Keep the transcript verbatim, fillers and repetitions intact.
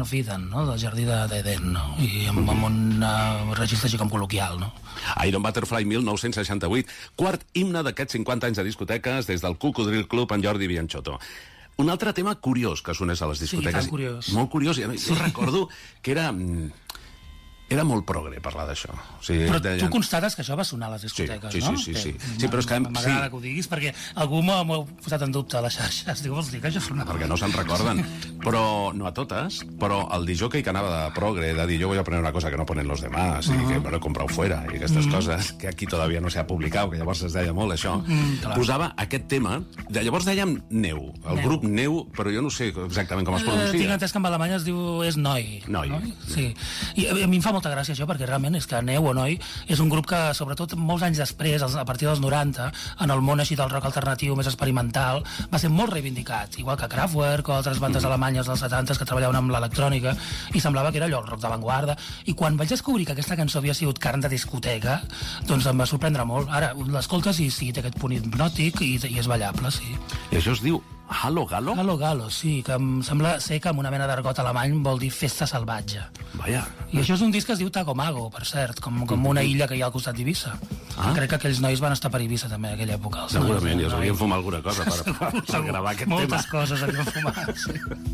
Garden of Eden, no? Del jardí d'Eden, no? I amb, amb un uh, registre així com col·loquial, no? Iron Butterfly mil nou-cents seixanta-vuit, quart himne d'aquests cinquanta anys de discoteques des del Cocodril Club en Jordi Bianchotto. Un altre tema curiós que sonés a les discoteques. Sí, tan curiós. Molt curiós. Jo sí. recordo que era... Era molt progre parlar d'això. O sigui, però deien... tu constates que això va sonar a les discoteques, sí, sí, no? Sí, sí, sí. sí. sí però és que... M'agrada sí. que ho diguis, perquè algú m'ho ha posat en dubte a les xarxes. Diu, vols dir que això sonava? Perquè no se'n recorden. Però, no a totes, però el disjockey que anava de progre, de dir, jo voy a poner una cosa que no ponen los demás, uh -huh. i que me lo he comprado fuera, i aquestes uh -huh. coses que aquí todavía no s'ha publicat, que llavors es deia molt això, uh -huh, posava aquest tema, de, llavors dèiem Neu, el Neu. grup Neu, però jo no sé exactament com es pronuncia. Uh, tinc entès que en alemany es diu és Noi. Noi. Noi? Sí. I a mi em fa molta gràcia això, perquè realment és que Neu o Noi és un grup que, sobretot molts anys després, a partir dels noranta, en el món així del rock alternatiu més experimental, va ser molt reivindicat, igual que Kraftwerk o altres bandes mm. alemanyes dels setanta que treballaven amb l'electrònica, i semblava que era allò, el rock d'avantguarda, i quan vaig descobrir que aquesta cançó havia sigut carn de discoteca, doncs em va sorprendre molt. Ara, l'escoltes i sí, té aquest punt hipnòtic i, i és ballable, sí. I això es diu Halo Galo? Halo Galo, sí, que em sembla ser que amb una mena d'argot alemany vol dir festa salvatge. Vaja. I això és un disc que es diu Tacomago, per cert, com, com una illa que hi ha al costat d'Eivissa. Ah? Crec que aquells nois van estar per Eivissa també en aquella època. Segurament, nois, i es volien fumar alguna cosa per, per, per gravar aquest Moltes tema. Moltes coses havien fumat, sí.